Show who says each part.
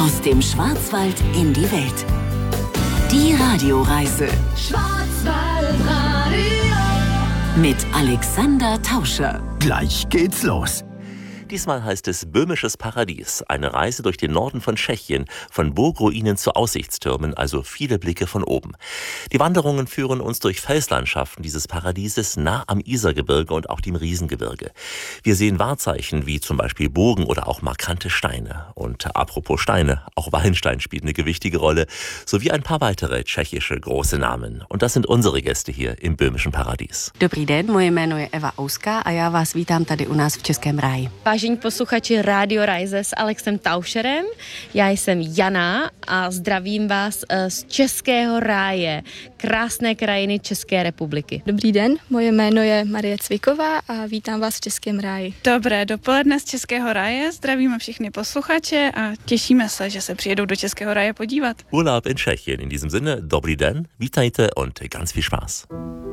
Speaker 1: Aus dem Schwarzwald in die Welt. Die Radioreise
Speaker 2: Schwarzwaldradio
Speaker 1: mit Alexander Tauscher.
Speaker 3: Gleich geht's los.
Speaker 4: Diesmal heißt es Böhmisches Paradies, eine Reise durch den Norden von Tschechien, von Burgruinen zu Aussichtstürmen, also viele Blicke von oben. Die Wanderungen führen uns durch Felslandschaften dieses Paradieses nah am Isergebirge und auch dem Riesengebirge. Wir sehen Wahrzeichen wie zum Beispiel Burgen oder auch markante Steine. Und apropos Steine, auch Wallenstein spielt eine gewichtige Rolle, sowie ein paar weitere tschechische große Namen. Und das sind unsere Gäste hier im Böhmischen Paradies.
Speaker 5: Dobrý den, moje jméno je Eva Ouska a já vás vítám tady u nás v Českém ráji.
Speaker 6: Vážení posluchači Radio Reise s Alexem Tauscherem, já jsem Jana a zdravím vás z Českého ráje, krásné krajiny České republiky.
Speaker 7: Dobrý den, moje jméno je Marie Cviková a vítám vás v Českém ráji.
Speaker 8: Dobré dopoledne z Českého ráje, zdravíme všechny posluchače a těšíme se, že se přijedou do Českého ráje podívat.
Speaker 4: Urlaub in Tschechien. In diesem Sinne, dobrý den, witajte und ganz viel Spaß.